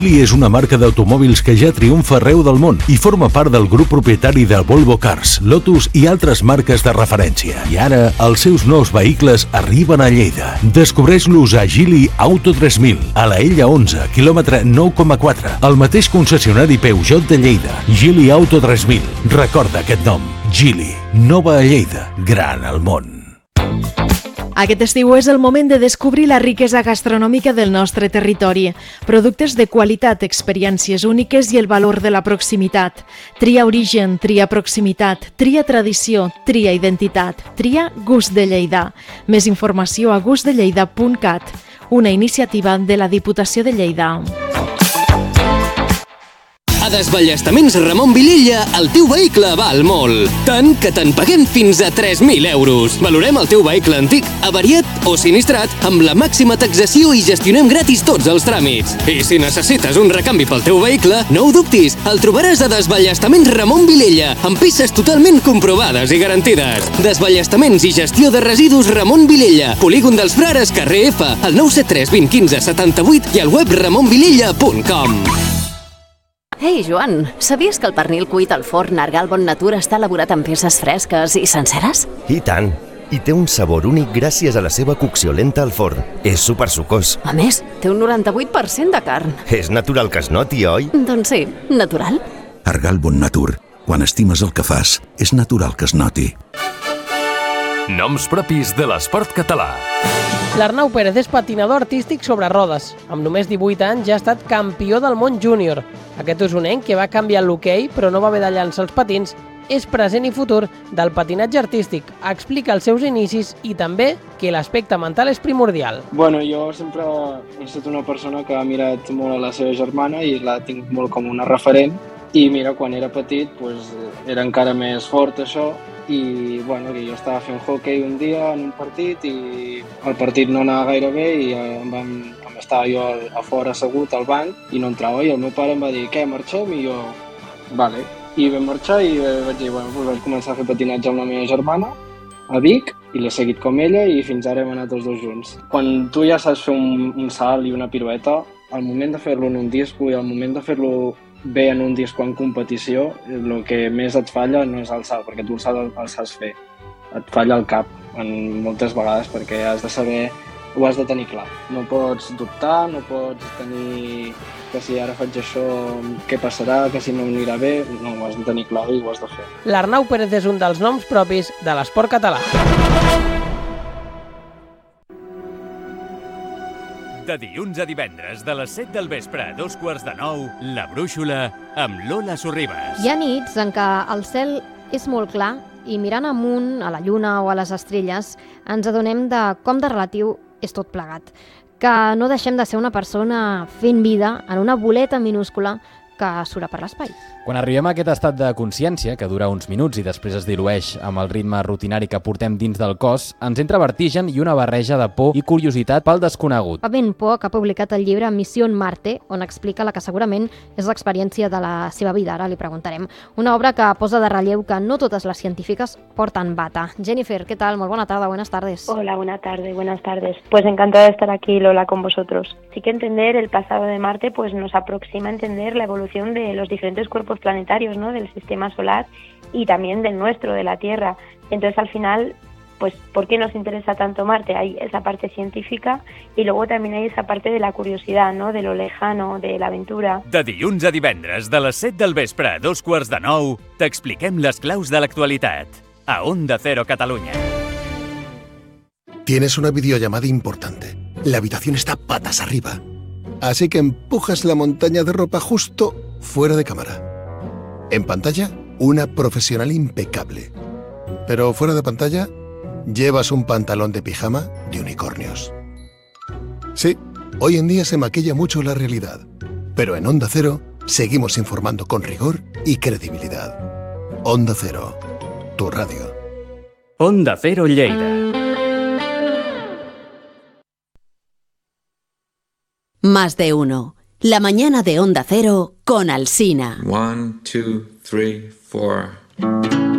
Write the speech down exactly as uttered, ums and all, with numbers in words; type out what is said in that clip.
Geely és una marca d'automòbils que ja triomfa arreu del món i forma part del grup propietari de Volvo Cars, Lotus i altres marques de referència. I ara, els seus nous vehicles arriben a Lleida. Descobreix-los a Geely Auto tres mil, a la Ella onze, quilòmetre nou coma quatre, al mateix concessionari Peugeot de Lleida. Geely Auto tres mil. Recorda aquest nom. Geely. Nova a Lleida. Gran al món. Aquest estiu és el moment de descobrir la riquesa gastronòmica del nostre territori. Productes de qualitat, experiències úniques i el valor de la proximitat. Tria origen, tria proximitat, tria tradició, tria identitat, tria gust de Lleida. Més informació a gust de lleida punt cat, una iniciativa de la Diputació de Lleida. A Desballestaments Ramon Vilella, el teu vehicle val molt. Tant que te'n paguem fins a tres mil euros. Valorem el teu vehicle antic, avariat o sinistrat amb la màxima taxació i gestionem gratis tots els tràmits. I si necessites un recanvi pel teu vehicle, no ho dubtis, el trobaràs a Desballestaments Ramon Vilella, amb peces totalment comprovades i garantides. Desballestaments i gestió de residus Ramon Vilella, Polígon dels Frares, carrer F, al nou set tres vint quinze setanta-vuit i al web ramon vilella punt com. Ei, Joan, sabies que el pernil cuit al forn Argal Bon Natur està elaborat amb peces fresques i senceres? I tant! I té un sabor únic gràcies a la seva cocció lenta al forn. És supersucós. A més, té un noranta-vuit per cent de carn. És natural que es noti, oi? Doncs sí, natural. Argal Bon Natur. Quan estimes el que fas, és natural que es noti. Noms propis de l'esport català. L'Arnau Pérez és patinador artístic sobre rodes. Amb només divuit anys ja ha estat campió del món júnior. Aquest usonenc, que va canviar l'hoquei però no va haver de llançar els patins, és present i futur del patinatge artístic. Explica els seus inicis i també que l'aspecte mental és primordial. Bueno, jo sempre he estat una persona que ha mirat molt a la seva germana i la tinc molt com una referent. I mira, quan era petit pues, era encara més fort això. I bueno, que jo estava fent hoquei un dia en un partit i el partit no anava gaire bé i em vam, em estava jo a fora assegut al banc i no entrava i el meu pare em va dir què, marxem? I jo, vale. I vam marxar i vaig dir, bueno, doncs vaig començar a fer patinatge amb la meva germana a Vic i l'he seguit com ella i fins ara hem anat els dos junts. Quan tu ja saps fer un, un salt i una pirueta, al moment de fer-lo en un disco i al moment de fer-lo bé en un disco en competició, el que més et falla no és el salt, perquè tu el salt el saps fer. Et falla el cap en moltes vegades perquè has de saber, ho has de tenir clar. No pots dubtar, no pots tenir que si ara faig això, què passarà, que si no anirà bé, no, ho has de tenir clar i ho has de fer. L'Arnau Pérez és un dels noms propis de l'esport català. De dilluns a divendres, de les set del vespre a dos quarts de nou, La Brúixola, amb Lola Sorribas. Hi ha nits en què el cel és molt clar i mirant amunt, a la lluna o a les estrelles, ens adonem de com de relatiu és tot plegat. Que no deixem de ser una persona fent vida en una boleta minúscula que sura per l'espai. Quan arribem a aquest estat de consciència, que dura uns minuts i després es dilueix amb el ritme rutinari que portem dins del cos, ens entra vertigen i una barreja de por i curiositat pel desconegut. Pavent Poch, que ha publicat el llibre Missió Marte, on explica la que segurament és l'experiència de la seva vida, ara li preguntarem. Una obra que posa de relleu que no totes les científiques porten bata. Jennifer, ¿qué tal? Muy buena tarde, buenas tardes. Hola, buena tarde, buenas tardes. Pues encantada de estar aquí, Lola, con vosotros. Sí que entender el pasado de Marte pues nos aproxima a entender la evolución de los diferentes cuerpos planetarios, ¿no? Del sistema solar y también del nuestro, de la Tierra. Entonces, al final, pues, ¿por qué nos interesa tanto Marte? Hay esa parte científica y luego también hay esa parte de la curiosidad, ¿no? De lo lejano, de la aventura. De dilluns a divendres, de les set del vespre a dos quarts de nou, t'expliquem les claus de l'actualitat. A Onda Cero Catalunya. Tienes una videollamada importante. La habitación está patas arriba. Así que empujas la montaña de ropa justo fuera de cámara. En pantalla, una profesional impecable. Pero fuera de pantalla, llevas un pantalón de pijama de unicornios. Sí, hoy en día se maquilla mucho la realidad. Pero en Onda Cero seguimos informando con rigor y credibilidad. Onda Cero, tu radio. Onda Cero Lleida. Más de uno. La mañana de Onda Cero con Alsina. One, two, three, four.